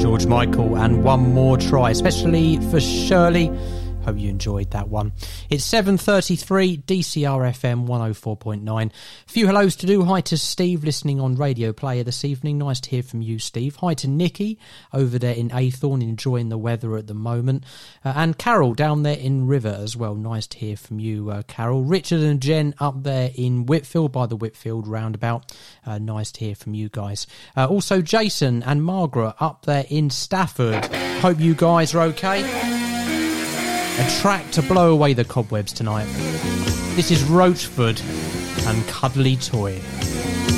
George Michael and One More Try, especially for Shirley. Hope you enjoyed that one. It's 7:33, DCR FM 104.9. A few hellos to do. Hi to Steve, listening on Radio Player this evening. Nice to hear from you, Steve. Hi to Nikki, over there in Aythorne, enjoying the weather at the moment. And Carol, down there in River as well. Nice to hear from you, Carol. Richard and Jen up there in Whitfield, by the Whitfield roundabout. Nice to hear from you guys. Also, Jason and Margaret up there in Stafford. Hope you guys are okay. A track to blow away the cobwebs tonight. This is Roachford and Cuddly Toy.